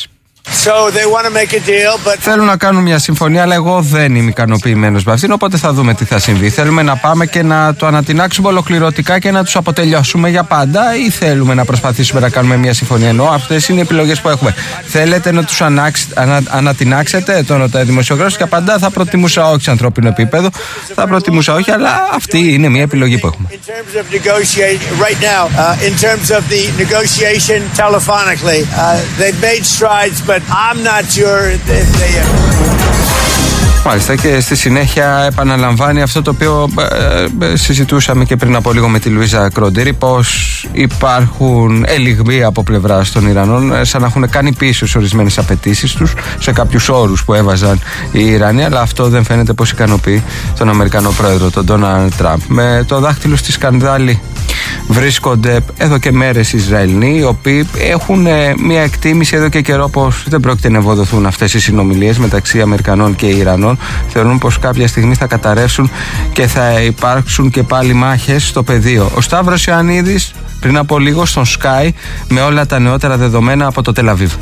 So they want to make a deal, but... Θέλουν να κάνουν μια συμφωνία, αλλά εγώ δεν είμαι ικανοποιημένος με αυτήν, οπότε θα δούμε τι θα συμβεί. Θέλουμε να πάμε και να το ανατινάξουμε ολοκληρωτικά και να τους αποτελειώσουμε για πάντα, ή θέλουμε να προσπαθήσουμε να κάνουμε μια συμφωνία? Ενώ αυτές είναι οι επιλογές που έχουμε. Θέλετε να τους ανάξ, ανα, ανατινάξετε? Τον ρωτάει δημοσιογράφος και απαντά: θα προτιμούσα όχι σε ανθρώπινο επίπεδο, θα προτιμούσα όχι, αλλά αυτή είναι μια επιλογή που έχουμε. I'm not sure if they... Μάλιστα, και στη συνέχεια επαναλαμβάνει αυτό το οποίο ε, ε, συζητούσαμε και πριν από λίγο με τη Λουίζα Κρόντιρη, πως υπάρχουν ελιγμοί από πλευράς των Ιρανών, ε, σαν να έχουν κάνει πίσω σε ορισμένες απαιτήσεις τους, σε κάποιους όρους που έβαζαν οι Ιρανοί, αλλά αυτό δεν φαίνεται πως ικανοποιεί τον Αμερικανό πρόεδρο, τον Ντόναλντ Τραμπ. Με το δάχτυλο στη σκανδάλη βρίσκονται εδώ και μέρες οι Ισραηλοί, οι οποίοι έχουν ε, μια εκτίμηση εδώ και καιρό πως δεν πρόκειται να ευοδοθούν αυτές οι συνομιλίες μεταξύ Αμερικανών και Ιρανών. Θεωρούν πως κάποια στιγμή θα καταρρεύσουν και θα υπάρξουν και πάλι μάχες στο πεδίο. Ο Σταύρος Ιωαννίδης πριν από λίγο στον Sky με όλα τα νεότερα δεδομένα από το Τελαβίβ.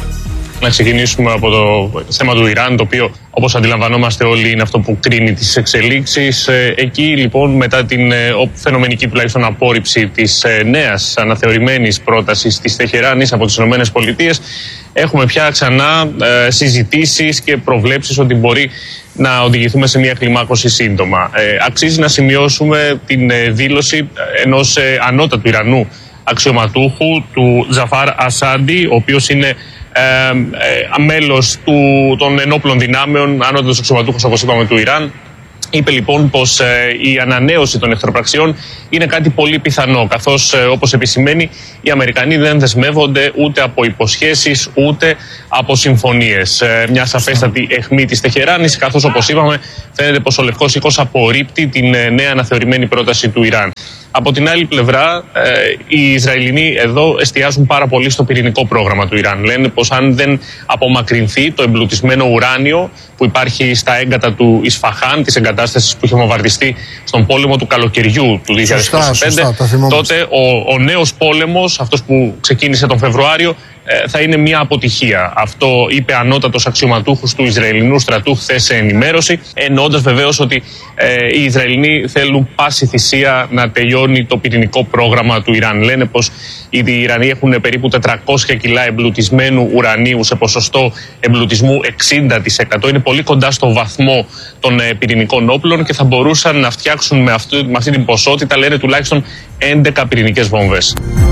Να ξεκινήσουμε από το θέμα του Ιράν, το οποίο, όπως αντιλαμβανόμαστε όλοι, είναι αυτό που κρίνει τις εξελίξεις. Εκεί λοιπόν, μετά την φαινομενική τουλάχιστον απόρριψη της νέας αναθεωρημένης πρότασης της Τεχεράνης από τις ΗΠΑ, έχουμε πια ξανά συζητήσεις και προβλέψεις ότι μπορεί να οδηγηθούμε σε μια κλιμάκωση σύντομα. Αξίζει να σημειώσουμε την δήλωση ενός ανώτατου Ιρανού αξιωματούχου, του Τζαφάρ Ασάντι, ο οποίος είναι Ε, ε, μέλος του, των ενόπλων δυνάμεων, ανώτατος αξιωματούχος, όπως είπαμε, του Ιράν. Είπε λοιπόν πως ε, η ανανέωση των εχθροπραξιών είναι κάτι πολύ πιθανό, καθώς ε, όπως επισημαίνει οι Αμερικανοί δεν δεσμεύονται ούτε από υποσχέσεις ούτε από συμφωνίες. Ε, μια σαφέστατη αιχμή της Τεχεράνης, καθώς όπως είπαμε φαίνεται πως ο Λευκός Οίκος απορρίπτει την ε, νέα αναθεωρημένη πρόταση του Ιράν. Από την άλλη πλευρά, ε, οι Ισραηλινοί εδώ εστιάζουν πάρα πολύ στο πυρηνικό πρόγραμμα του Ιράν. Λένε πως αν δεν απομακρυνθεί το εμπλουτισμένο ουράνιο που υπάρχει στα έγκατα του Ισφαχάν, της εγκατάστασης που είχε βομβαρδιστεί στον πόλεμο του καλοκαιριού του δύο χιλιάδες είκοσι πέντε, σωστά, σωστά, τότε ο, ο νέος πόλεμος, αυτός που ξεκίνησε τον Φεβρουάριο, θα είναι μια αποτυχία. Αυτό είπε ανώτατος αξιωματούχος του Ισραηλινού στρατού χθες σε ενημέρωση, εννοώντας βεβαίως ότι ε, οι Ισραηλινοί θέλουν πάση θυσία να τελειώνει το πυρηνικό πρόγραμμα του Ιράν. Λένε πως οι Ιρανοί έχουν περίπου τετρακόσια κιλά εμπλουτισμένου ουρανίου σε ποσοστό εμπλουτισμού εξήντα τοις εκατό. Είναι πολύ κοντά στο βαθμό των ε, πυρηνικών όπλων και θα μπορούσαν να φτιάξουν με, αυτό, με αυτή την ποσότητα, λένε, τουλάχιστον έντεκα πυρηνικές βόμβες.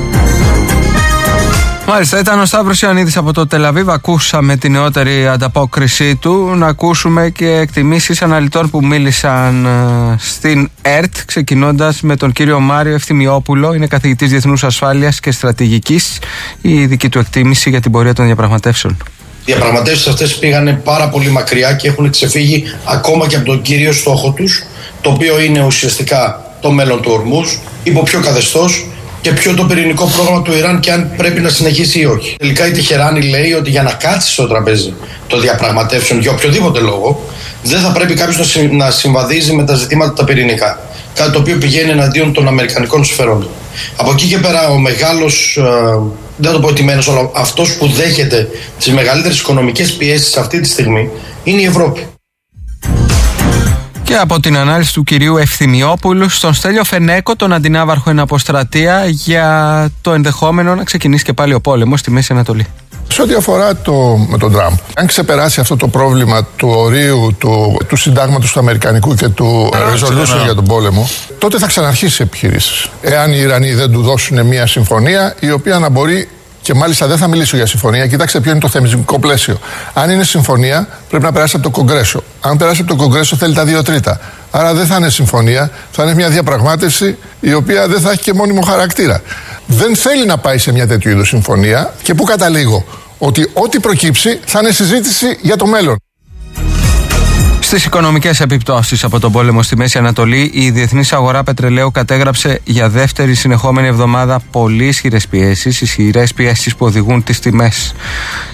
Μάλιστα, ήταν ο Σταύρος Ιωαννίδης από το Τελαβίβ. Ακούσαμε την νεότερη ανταπόκρισή του. Να ακούσουμε και εκτιμήσεις αναλυτών που μίλησαν στην ΕΡΤ, ξεκινώντας με τον κύριο Μάριο Ευθυμιόπουλο. Είναι καθηγητής Διεθνούς Ασφάλειας και Στρατηγικής. Η δική του εκτίμηση για την πορεία των διαπραγματεύσεων. Οι διαπραγματεύσεις αυτές πήγανε πάρα πολύ μακριά και έχουν ξεφύγει ακόμα και από τον κύριο στόχο τους, το οποίο είναι ουσιαστικά το μέλλον του Ορμούζ, υπό ποιο καθεστώς και ποιο το πυρηνικό πρόγραμμα του Ιράν και αν πρέπει να συνεχίσει ή όχι. Τελικά η Τεχεράνη λέει ότι για να κάτσει στο τραπέζι των διαπραγματεύσεων για οποιοδήποτε λόγο, δεν θα πρέπει κάποιος να συμβαδίζει με τα ζητήματα τα πυρηνικά. Κάτι το οποίο πηγαίνει εναντίον των αμερικανικών συμφερόντων. Από εκεί και πέρα, ο μεγάλος, δεν θα το πω ετοιμένος, αλλά αυτός που δέχεται τις μεγαλύτερες οικονομικές πιέσεις αυτή τη στιγμή είναι η Ευρώπη. Και από την ανάλυση του κυρίου Ευθυμιόπουλου στον Στέλιο Φενέκο, τον αντινάβαρχο εν αποστρατεία, για το ενδεχόμενο να ξεκινήσει και πάλι ο πόλεμος στη Μέση Ανατολή. Σε ό,τι αφορά το, με τον Τραμπ, αν ξεπεράσει αυτό το πρόβλημα του ορίου του, του συντάγματος του Αμερικανικού και του yeah, resolution yeah. για τον πόλεμο, τότε θα ξαναρχίσει επιχειρήσεις. Εάν οι Ιρανοί δεν του δώσουν μια συμφωνία η οποία να μπορεί. Και μάλιστα δεν θα μιλήσω για συμφωνία. Κοιτάξτε ποιο είναι το θεσμικό πλαίσιο. Αν είναι συμφωνία, πρέπει να περάσει από το Κογκρέσο. Αν περάσει από το Κογκρέσο, θέλει τα δύο τρίτα. Άρα δεν θα είναι συμφωνία, θα είναι μια διαπραγμάτευση η οποία δεν θα έχει και μόνιμο χαρακτήρα. Δεν θέλει να πάει σε μια τέτοιου είδους συμφωνία και πού καταλήγω. Ότι ό,τι προκύψει θα είναι συζήτηση για το μέλλον. Στις οικονομικές επιπτώσεις από τον πόλεμο στη Μέση Ανατολή, η διεθνής αγορά πετρελαίου κατέγραψε για δεύτερη συνεχόμενη εβδομάδα πολύ ισχυρές πιέσεις, ισχυρές πιέσεις που οδηγούν τις τιμές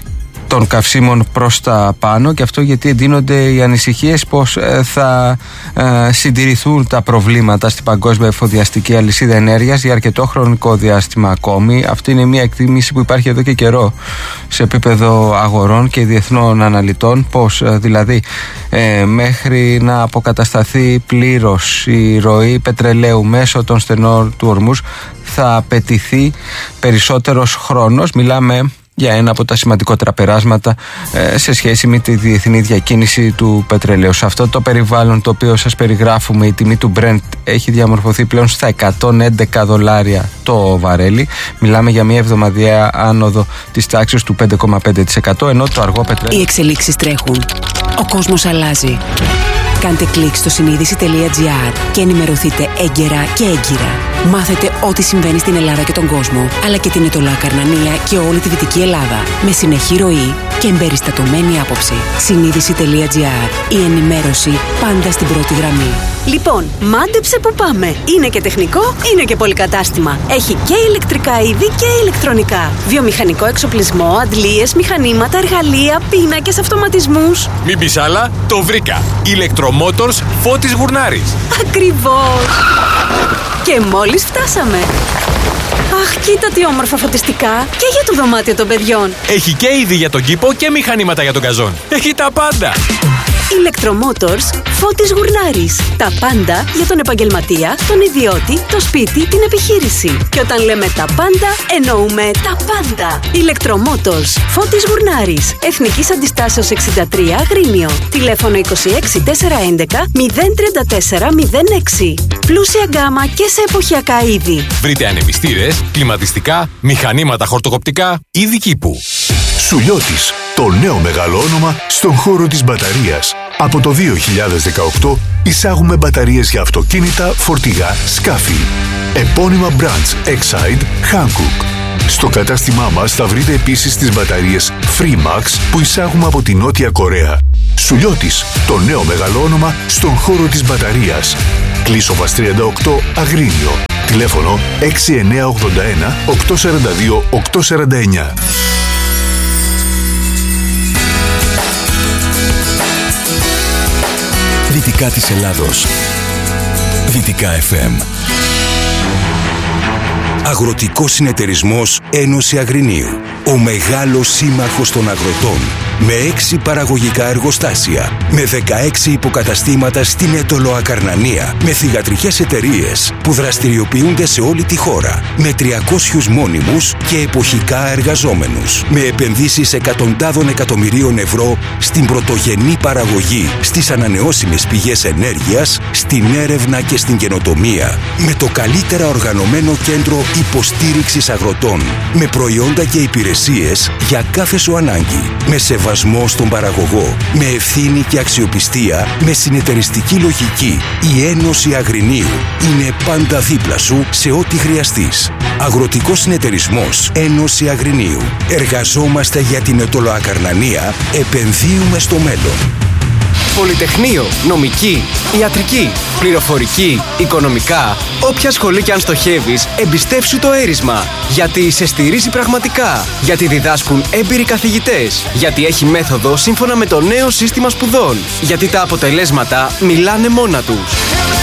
των καυσίμων προς τα πάνω, και αυτό γιατί εντείνονται οι ανησυχίες πως ε, θα ε, συντηρηθούν τα προβλήματα στην παγκόσμια εφοδιαστική αλυσίδα ενέργειας για αρκετό χρονικό διάστημα ακόμη. Αυτή είναι μια εκτίμηση που υπάρχει εδώ και καιρό σε επίπεδο αγορών και διεθνών αναλυτών, πως ε, δηλαδή ε, μέχρι να αποκατασταθεί πλήρως η ροή πετρελαίου μέσω των στενών του ορμούς θα απαιτηθεί περισσότερος χρόνος. Μιλάμε για ένα από τα σημαντικότερα περάσματα ε, σε σχέση με τη διεθνή διακίνηση του πετρελαίου. Σε αυτό το περιβάλλον το οποίο σας περιγράφουμε, η τιμή του Brent έχει διαμορφωθεί πλέον στα εκατόν έντεκα δολάρια το βαρέλι. Μιλάμε για μια εβδομαδιαία άνοδο της τάξης του πέντε κόμμα πέντε τοις εκατό, ενώ το αργό πετρέλαιο... Οι εξελίξεις τρέχουν. Ο κόσμος αλλάζει. Κάντε κλικ στο συνείδηση τελεία τζι άρ και ενημερωθείτε έγκαιρα και έγκυρα. Μάθετε ό,τι συμβαίνει στην Ελλάδα και τον κόσμο, αλλά και την Αιτωλοακαρνανία και όλη τη Δυτική Ελλάδα. Με συνεχή ροή και εμπεριστατωμένη άποψη. συνείδηση τελεία τζι άρ. Η ενημέρωση πάντα στην πρώτη γραμμή. Λοιπόν, μάντεψε που πάμε. Είναι και τεχνικό, είναι και πολυκατάστημα. Έχει και ηλεκτρικά είδη και ηλεκτρονικά. Βιομηχανικό εξοπλισμό, αντλίες, μηχανήματα, εργαλεία, πίνακες, αυτοματισμούς. Μην πεις άλλα, το βρήκα. Ηλεκτρομότορς Φώτης Γουρνάρης. Ακριβώς. Και μόλις φτάσαμε. Αχ, κοίτα τι όμορφα φωτιστικά. Και για το δωμάτιο των παιδιών. Έχει και είδη για τον κήπο και μηχανήματα για τον καζόν. Έχει τα πάντα. Ηλεκτρομότορς Φώτης Γουρνάρης. Τα πάντα για τον επαγγελματία, τον ιδιώτη, το σπίτι, την επιχείρηση. Και όταν λέμε τα πάντα, εννοούμε τα πάντα. Ηλεκτρομότορς Φώτης Γουρνάρης. Εθνικής Αντιστάσεως εξήντα τρία, Αγρίνιο. Τηλέφωνο είκοσι έξι τετρακόσια έντεκα μηδέν τριάντα τέσσερα μηδέν έξι. Πλούσια γκάμα και σε εποχιακά είδη. Βρείτε ανεμιστήρες, κλιματιστικά, μηχανήματα χορτοκοπτικά, είδη κήπου. Σουλιώτης, το νέο μεγάλο όνομα στον χώρο της μπαταρίας. Από το δύο χιλιάδες δεκαοκτώ εισάγουμε μπαταρίες για αυτοκίνητα, φορτηγά, σκάφη. Επώνυμα brands Exide, Hankook. Στο κατάστημά μας θα βρείτε επίσης τις μπαταρίες Freemax που εισάγουμε από τη Νότια Κορέα. Σουλιώτης, το νέο μεγάλο όνομα στον χώρο της μπαταρίας. Κλείσοβας τριάντα οκτώ, Αγρίνιο. Τηλέφωνο έξι εννιά ογδόντα ένα οκτακόσια σαράντα δύο οκτακόσια σαράντα εννιά. Δυτικά της Ελλάδος. Δυτικά εφ εμ. Αγροτικός Συνεταιρισμός Ένωση Αγρινίου. Ο μεγάλος σύμμαχος των αγροτών. Με έξι παραγωγικά εργοστάσια. Με δεκαέξι υποκαταστήματα στην Αιτωλοακαρνανία. Με θυγατρικές εταιρείες που δραστηριοποιούνται σε όλη τη χώρα. Με τριακόσιους μόνιμους και εποχικά εργαζόμενους. Με επενδύσεις εκατοντάδων εκατομμυρίων ευρώ στην πρωτογενή παραγωγή, στις ανανεώσιμες πηγές ενέργειας, στην έρευνα και στην καινοτομία. Με το καλύτερα οργανωμένο κέντρο υποστήριξης αγροτών. Με προϊόντα και υπηρεσίες για κάθε σου ανάγκη. Με σεβασμό στον παραγωγό. Με ευθύνη και αξιοπιστία. Με συνεταιριστική λογική. Η Ένωση Αγρινίου είναι πάντα δίπλα σου σε ό,τι χρειαστείς. Αγροτικός Συνεταιρισμός Ένωση Αγρινίου. Εργαζόμαστε για την Αιτωλοακαρνανία. Επενδύουμε στο μέλλον. Πολυτεχνείο, νομική, ιατρική, πληροφορική, οικονομικά. Όποια σχολή κι αν στοχεύεις, εμπιστεύσου το έρισμα. Γιατί σε στηρίζει πραγματικά. Γιατί διδάσκουν έμπειροι καθηγητές. Γιατί έχει μέθοδο σύμφωνα με το νέο σύστημα σπουδών. Γιατί τα αποτελέσματα μιλάνε μόνα τους.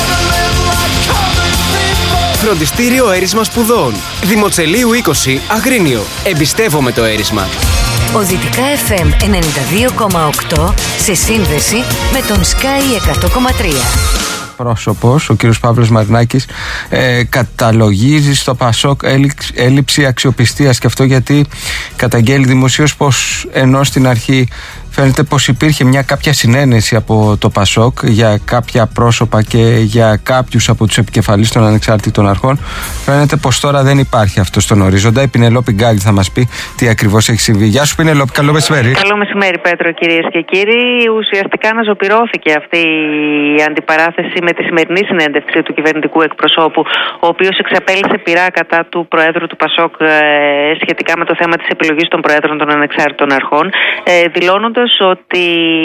Φροντιστήριο Έρισμα Σπουδών. Δημοτσελείου είκοσι, Αγρίνιο. Εμπιστεύομαι το έρισμα. Ο Δυτικά εφ εμ ενενήντα δύο κόμμα οκτώ σε σύνδεση με τον Sky εκατό κόμμα τρία. Πρόσωπος, ο κύριος Παύλος Μαρινάκης, ε, καταλογίζει στο ΠΑΣΟΚ έλλειψη αξιοπιστίας, και αυτό γιατί καταγγέλει δημοσίως πως ενώ στην αρχή φαίνεται πως υπήρχε μια κάποια συνένεση από το ΠΑΣΟΚ για κάποια πρόσωπα και για κάποιους από τους επικεφαλείς των ανεξάρτητων αρχών, φαίνεται πως τώρα δεν υπάρχει αυτό στον ορίζοντα. Η Πινελόπη Γκάλη θα μας πει τι ακριβώς έχει συμβεί. Γεια σου Πινελόπη, καλό μεσημέρι. Καλό μεσημέρι Πέτρο, κυρίες και κύριοι. Ουσιαστικά αναζωπυρώθηκε αυτή η αντιπαράθεση με τη σημερινή συνέντευξη του κυβερνητικού εκπροσώπου, ο οποίος εξαπέλυσε πειρά κατά του Προέδρου του ΠΑΣΟΚ ε, σχετικά με το θέμα της επιλογής των Προέδρων των ανεξάρτητων αρχών, ε, δηλώνοντας βεβαίως ότι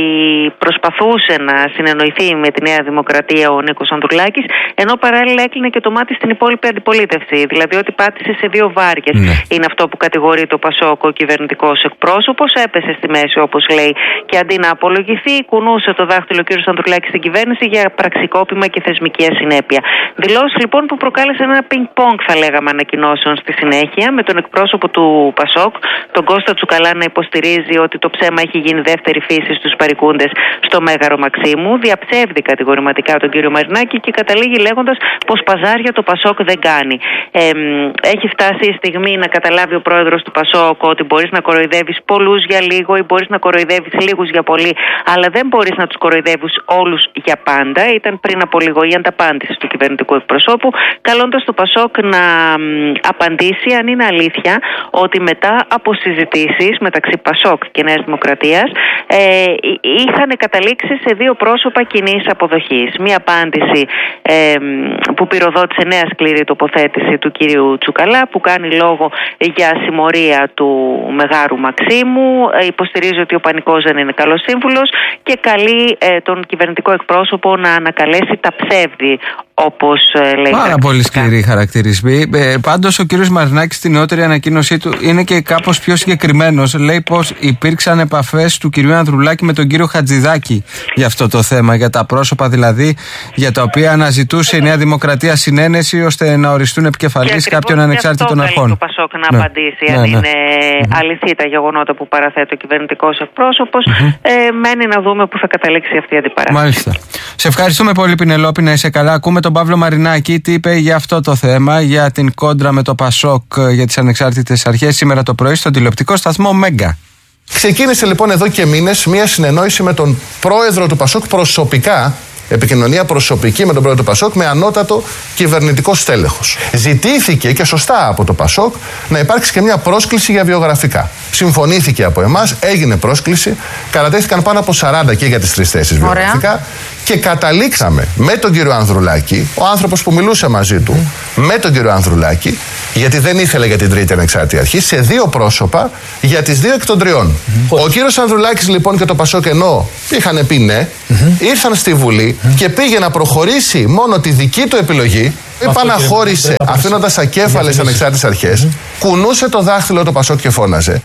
προσπαθούσε να συνεννοηθεί με τη Νέα Δημοκρατία ο Νίκος Ανδρουλάκης, ενώ παράλληλα έκλεινε και το μάτι στην υπόλοιπη αντιπολίτευση. Δηλαδή ότι πάτησε σε δύο βάρκες. Ναι. Είναι αυτό που κατηγορεί το Πασόκ ο κυβερνητικός εκπρόσωπος. Έπεσε στη μέση, όπως λέει, και αντί να απολογηθεί, κουνούσε το δάχτυλο ο κ. Ανδρουλάκης στην κυβέρνηση για πραξικόπημα και θεσμική ασυνέπεια. Δηλώσεις λοιπόν που προκάλεσαν ένα πινκ-πονγκ, θα λέγαμε, ανακοινώσεων στη συνέχεια, με τον εκπρόσωπο του Πασόκ, τον Κώστα Τσουκαλά, να υποστηρίζει ότι το ψέμα έχει γίνει δεύτερη φύση στους παρικούντες στο Μέγαρο Μαξίμου. Διαψεύδει κατηγορηματικά τον κύριο Μαρινάκη και καταλήγει λέγοντας πως παζάρια το Πασόκ δεν κάνει. Ε, έχει φτάσει η στιγμή να καταλάβει ο πρόεδρος του Πασόκ ότι μπορείς να κοροϊδεύεις πολλούς για λίγο ή μπορείς να κοροϊδεύεις λίγους για πολύ, αλλά δεν μπορείς να τους κοροϊδεύεις όλους για πάντα. Ήταν πριν από λίγο η ανταπάντηση του κυβερνητικού εκπροσώπου, καλώντας το Πασόκ να απαντήσει αν είναι αλήθεια ότι μετά από συζητήσεις μεταξύ Πασόκ και Νέας Δημοκρατίας ε, είχαν καταλήξει σε δύο πρόσωπα κοινής αποδοχής. Μία απάντηση ε, που πυροδότησε νέα σκληρή τοποθέτηση του κυρίου Τσουκαλά, που κάνει λόγο για συμμορία του Μεγάρου Μαξίμου, ε, υποστηρίζει ότι ο πανικός δεν είναι καλός σύμβουλος και καλεί ε, τον κυβερνητικό εκπρόσωπο να ανακαλέσει τα ψεύδη, όπως ε, λέει. Πάρα πολύ σκληροί χαρακτηρισμοί. Ε, πάντως ο κύριος Μαρινάκης στην νεότερη ανακοίνωσή του είναι και κάπως πιο συγκεκριμένος. Λέει πως υπήρξαν επαφές του κυρίου Ανδρουλάκη με τον κύριο Χατζηδάκη για αυτό το θέμα, για τα πρόσωπα δηλαδή για τα οποία αναζητούσε η Νέα Δημοκρατία συνένεση ώστε να οριστούν επικεφαλής κάποιων ανεξάρτητων αρχών. Το Πασόκ να ναι. απαντήσει ναι, αν ναι. είναι mm-hmm. αληθή τα γεγονότα που παραθέτει ο κυβερνητικός εκπρόσωπος. Mm-hmm. Ε, μένει να δούμε πού θα καταλήξει αυτή η αντιπαράθεση. Μάλιστα. Σε ευχαριστούμε πολύ, Πινελόπη, να είσαι καλά. Ακούμε τον Παύλο Μαρινάκη, τι είπε για αυτό το θέμα, για την κόντρα με το Πασόκ για τις ανεξάρτητες αρχές σήμερα το πρωί στον τηλεοπτικό σταθμό Μέγκα. Ξεκίνησε λοιπόν εδώ και μήνες μία συνεννόηση με τον πρόεδρο του Πασόκ προσωπικά, επικοινωνία προσωπική με τον πρόεδρο του Πασόκ, με ανώτατο κυβερνητικό στέλεχος. Ζητήθηκε και σωστά από το Πασόκ να υπάρξει και μια πρόσκληση για βιογραφικά. Συμφωνήθηκε από εμάς, έγινε πρόσκληση, κατατέθηκαν πάνω από σαράντα και για τις τρεις θέσεις βιογραφικά. Ωραία. Και καταλήξαμε με τον κύριο Ανδρουλάκη, ο άνθρωπος που μιλούσε μαζί του, mm. με τον κύριο Ανδρουλάκη, γιατί δεν ήθελε για την τρίτη ανεξάρτητη αρχή, σε δύο πρόσωπα για τις δύο εκ των τριών. Mm. Ο κύριος Ανδρουλάκης λοιπόν και το Πασόκ, ενώ είχαν πει ναι, mm-hmm. ήρθαν στη Βουλή mm. και πήγε να προχωρήσει μόνο τη δική του επιλογή. Επαναχώρησε, αφήνοντας ακέφαλες ανεξάρτητες αρχές, mm. κουνούσε το δάχτυλο το Πασόκ και φώναζε.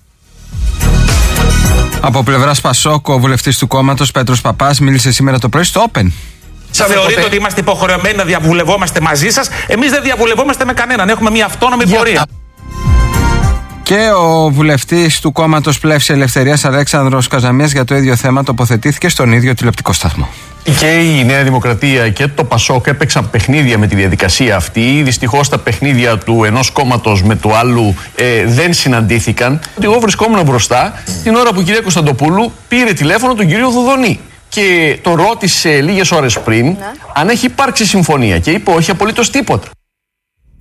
Από πλευράς Πασόκ, ο βουλευτής του κόμματος Πέτρος Παπάς μίλησε σήμερα το πρωί στο Open. Σα θεωρείτε ότι είμαστε υποχρεωμένοι να διαβουλευόμαστε μαζί σας? Εμείς δεν διαβουλευόμαστε με κανέναν. Έχουμε μια αυτόνομη πορεία. Και ο βουλευτής του κόμματος Πλεύση Ελευθερίας Αλέξανδρος Καζαμίας για το ίδιο θέμα τοποθετήθηκε στον ίδιο τηλεοπτικό σταθμό. Και η Νέα Δημοκρατία και το Πασόκ έπαιξαν παιχνίδια με τη διαδικασία αυτή. Δυστυχώς τα παιχνίδια του ενός κόμματος με του άλλου ε, δεν συναντήθηκαν. Εγώ βρισκόμουν μπροστά την ώρα που η κυρία Κωνσταντοπούλου πήρε τηλέφωνο τον κύριο Δουδονή και τον ρώτησε λίγες ώρες πριν ναι. αν έχει υπάρξει συμφωνία και είπε όχι απολύτως τίποτα.